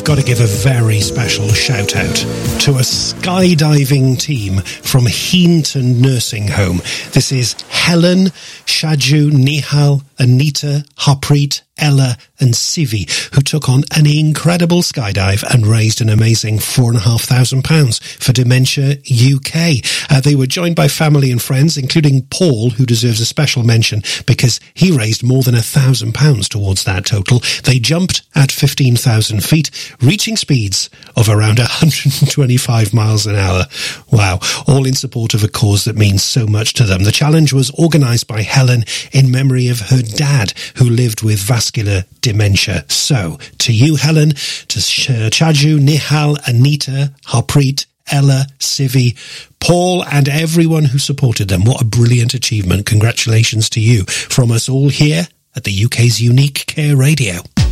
we've got to give a very special shout out to a skydiving team from Heenton Nursing Home. This is Helen, Shaju, Nihal, Anita, Harpreet, Ella and Sivi, who took on an incredible skydive and raised an amazing £4,500 for Dementia UK. They were joined by family and friends, including Paul, who deserves a special mention because he raised more than £1,000 towards that total. They jumped at 15,000 feet, reaching speeds of around 125 miles an hour. Wow, all in support of a cause that means so much to them. The challenge was organised by Helen in memory of her dad, who lived with vascular dementia. So, to you, Helen, to Chaju, Nihal, Anita, Harpreet, Ella, Sivi, Paul, and everyone who supported them. What a brilliant achievement. Congratulations to you from us all here at the UK's Unique Care Radio.